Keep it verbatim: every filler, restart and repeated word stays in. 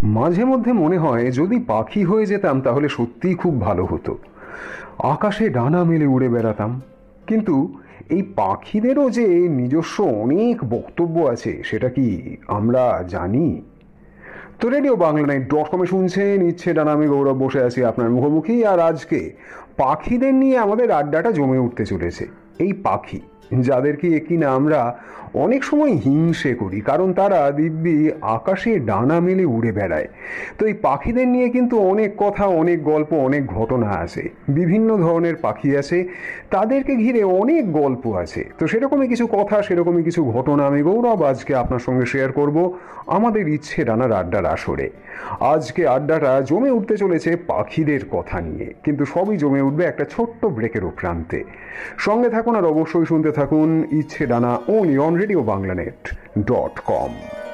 মাঝে মধ্যে মনে হয় যদি পাখি হয়ে যেতাম তাহলে সত্যিই খুব ভালো হতো। আকাশে ডানা মেলে উড়ে বেড়াতাম। কিন্তু এই পাখিদেরও যে নিজস্ব অনেক বক্তব্য আছে, সেটা কি আমরা জানি? তো রেডিও বাংলা নাইট ডট কমে শুনছেন ইচ্ছে ডানা, আমি গৌরব বসে আছি আপনার মুখোমুখি। আর আজকে পাখিদের নিয়ে আমাদের আড্ডাটা জমে উঠতে চলেছে। এই পাখি যাদেরকে কিনা আমরা অনেক সময় হিংসে করি, কারণ তারা দিব্যি আকাশে ডানা মেলে উড়ে বেড়ায়। তো এই পাখিদের নিয়ে কিন্তু অনেক কথা, অনেক গল্প, অনেক ঘটনা আছে। বিভিন্ন ধরনের পাখি আছে, তাদেরকে ঘিরে অনেক গল্প আছে। তো সেরকমই কিছু কথা, সেরকমই কিছু ঘটনা আমি গৌরব আজকে আপনার সঙ্গে শেয়ার করব আমাদের ইচ্ছে ডানার আড্ডার আসরে। আজকে আড্ডাটা জমে উঠতে চলেছে পাখিদের কথা নিয়ে, কিন্তু সবই জমে উঠবে একটা ছোট্ট ব্রেকের প্রান্তে। সঙ্গে থাকুন আর অবশ্যই শুনতে থাকুন ইচ্ছে ডানা, only on radio Bangla net dot com.